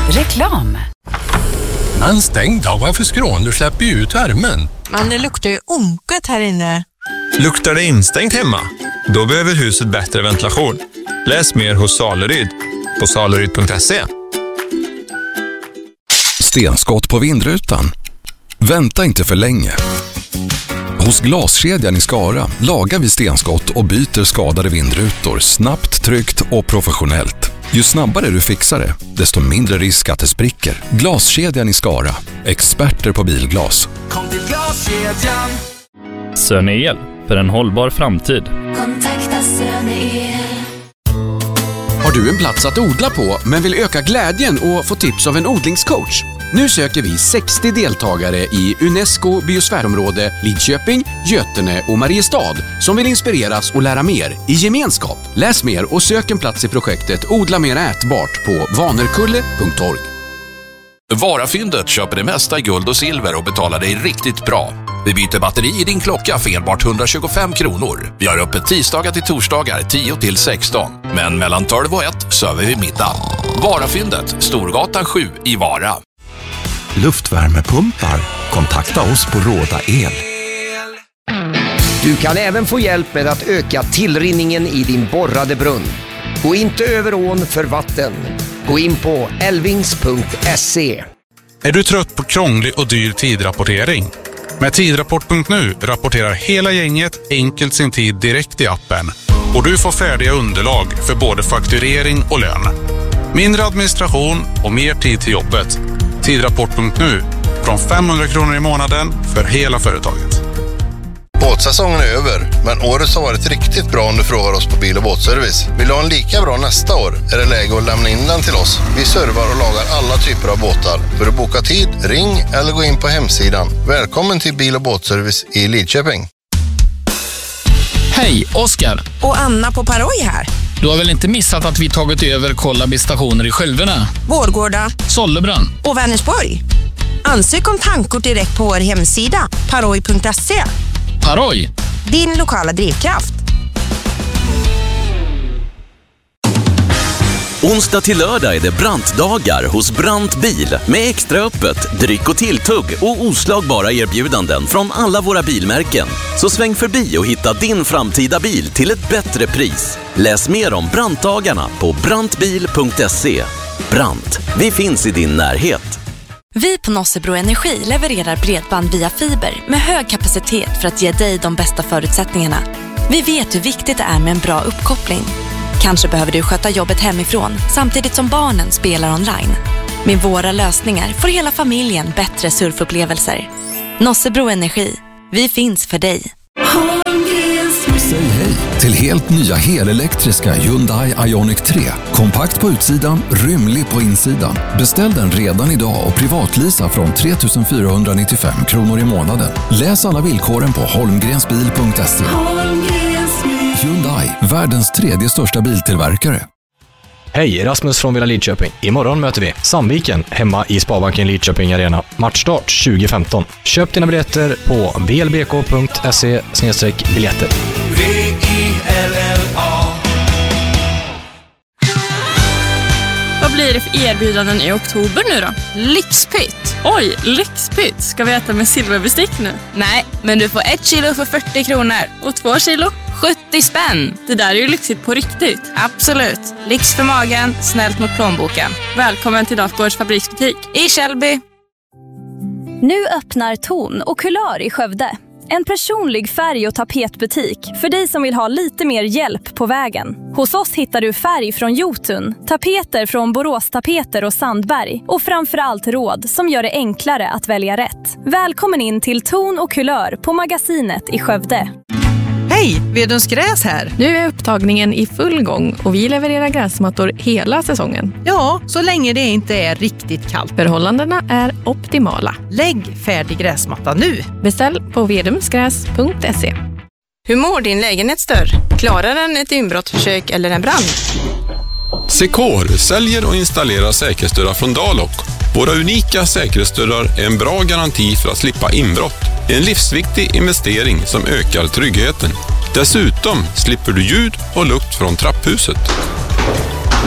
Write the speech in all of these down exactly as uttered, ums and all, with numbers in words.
Reklam. Men stäng då, varför skrån? Du släpper ju ut värmen. Men det luktar ju onket här inne. Luktar det instängt hemma? Då behöver huset bättre ventilation. Läs mer hos Saleryd på saleryd punkt se. Stenskott på vindrutan. Vänta inte för länge. Hos Glaskedjan i Skara lagar vi stenskott och byter skadade vindrutor snabbt, tryggt och professionellt. Ju snabbare du fixar det, desto mindre risk att det spricker. Glaskedjan i Skara. Experter på bilglas. Kom till Glaskedjan. Söneel, för en hållbar framtid. Kontakta Söneel. Har du en plats att odla på men vill öka glädjen och få tips av en odlingscoach? Nu söker vi sextio deltagare i UNESCO biosfärområde Lidköping, Götene och Mariestad som vill inspireras och lära mer i gemenskap. Läs mer och sök en plats i projektet Odla mer ätbart på vanerkulle punkt org. Varafyndet köper det mesta i guld och silver och betalar dig riktigt bra. Vi byter batteri i din klocka för enbart hundratjugofem kronor. Vi har öppet tisdagar till torsdagar tio till sexton. Men mellan tolv och ett söver vi middag. Varafyndet, Storgatan sju i Vara. Luftvärmepumpar. Kontakta oss på Råda El. Du kan även få hjälp med att öka tillrinningen i din borrade brunn. Gå inte över ån för vatten. Gå in på elvings punkt se. Är du trött på krånglig och dyr tidrapportering? Med tidrapport punkt nu rapporterar hela gänget enkelt sin tid direkt i appen. Och du får färdiga underlag för både fakturering och lön. Mindre administration och mer tid till jobbet. Tidrapport punkt nu. Från femhundra kronor i månaden för hela företaget. Båtsäsongen är över, men året har varit riktigt bra om du frågar oss på Bil- och båtservice. Vill du ha en lika bra nästa år är det läge att lämna in den till oss. Vi servar och lagar alla typer av båtar. För att boka tid, ring eller gå in på hemsidan. Välkommen till Bil- och båtservice i Lidköping. Hej, Oskar. Och Anna på Paroj här. Du har väl inte missat att vi tagit över Kollabis stationer i Skölderna, Vårgårda, Sollebrand och Vänersborg. Ansök om tankkort direkt på vår hemsida paroj punkt se. Paroj, din lokala drivkraft. Onsdag till lördag är det Brantdagar hos Brant Bil med extra öppet, dryck och tilltugg och oslagbara erbjudanden från alla våra bilmärken. Så sväng förbi och hitta din framtida bil till ett bättre pris. Läs mer om Brantdagarna på brantbil punkt se. Brant, vi finns i din närhet. Vi på Nossebro Energi levererar bredband via fiber med hög kapacitet för att ge dig de bästa förutsättningarna. Vi vet hur viktigt det är med en bra uppkoppling. Kanske behöver du sköta jobbet hemifrån samtidigt som barnen spelar online. Med våra lösningar får hela familjen bättre surfupplevelser. Nossebro Energi. Vi finns för dig. Säg hej till helt nya helelektriska Hyundai Ioniq tre. Kompakt på utsidan, rymlig på insidan. Beställ den redan idag och privatlisa från tre tusen fyrahundranittiofem kronor i månaden. Läs alla villkoren på holmgrensbil punkt se. Hyundai, världens tredje största biltillverkare. Hej, Rasmus från Villa Lidköping. Imorgon möter vi Sandviken hemma i Sparbanken Lidköping Arena. Matchstart tjugo femton. Köp dina biljetter på b l b k punkt se slash biljetter. V I L L A. Vad blir det för erbjudanden i oktober nu då? Lyxpytt. Oj, lyxpytt. Ska vi äta med silverbestick nu? Nej, men du får ett kilo för fyrtio kronor. Och två kilo? sjuttio spänn. Det där är ju lyxigt på riktigt. Absolut. Lyx för magen, snällt mot plånboken. Välkommen till Dafgårds fabriksbutik i Källby. Nu öppnar Ton och Kulör i Skövde. En personlig färg- och tapetbutik för dig som vill ha lite mer hjälp på vägen. Hos oss hittar du färg från Jotun, tapeter från Borås Tapeter och Sandberg och framförallt råd som gör det enklare att välja rätt. Välkommen in till Ton och Kulör på Magasinet i Skövde. Hej, Vedens gräs här. Nu är upptagningen i full gång och vi levererar gräsmattor hela säsongen. Ja, så länge det inte är riktigt kallt. Förhållandena är optimala. Lägg färdig gräsmatta nu. Beställ på vedumsgräs punkt se. Hur mår din lägenhetsdörr? Klarar den ett inbrottsförsök eller en brand? Secor säljer och installerar säkerhetsdörrar från Dalok. Våra unika säkerhetsdörrar är en bra garanti för att slippa inbrott. En livsviktig investering som ökar tryggheten. Dessutom slipper du ljud och lukt från trapphuset.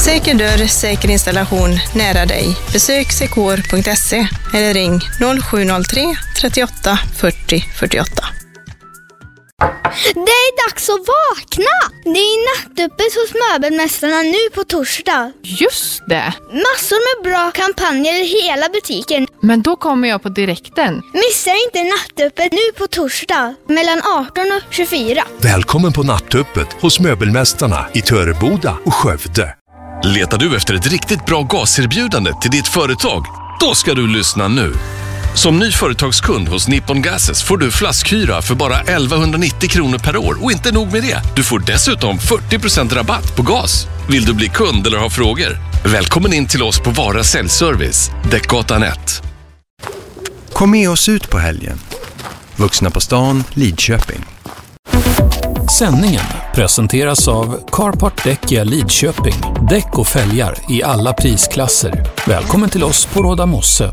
Säker dörr, säker installation nära dig. Besök sekor punkt se eller ring noll sju noll tre trettioåtta fyrtio fyrtioåtta. Det är dags att vakna! Det är nattöppet hos Möbelmästarna nu på torsdag. Just det! Massor med bra kampanjer i hela butiken. Men då kommer jag på direkten. Missa inte nattöppet nu på torsdag mellan arton och tjugofyra. Välkommen på nattöppet hos Möbelmästarna i Töreboda och Skövde. Letar du efter ett riktigt bra gaserbjudande till ditt företag? Då ska du lyssna nu. Som ny företagskund hos Nippon Gases får du flaskhyra för bara elvahundranittio kronor per år. Och inte nog med det, du får dessutom fyrtio procent rabatt på gas. Vill du bli kund eller ha frågor? Välkommen in till oss på Vara Säljservice, Däckgatan ett. Kom med oss ut på helgen. Vuxna på stan, Lidköping. Sändningen presenteras av Carport Däckia Lidköping. Däck och fälgar i alla prisklasser. Välkommen till oss på Råda Mosse.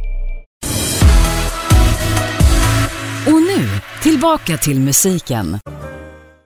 Och nu, tillbaka till musiken.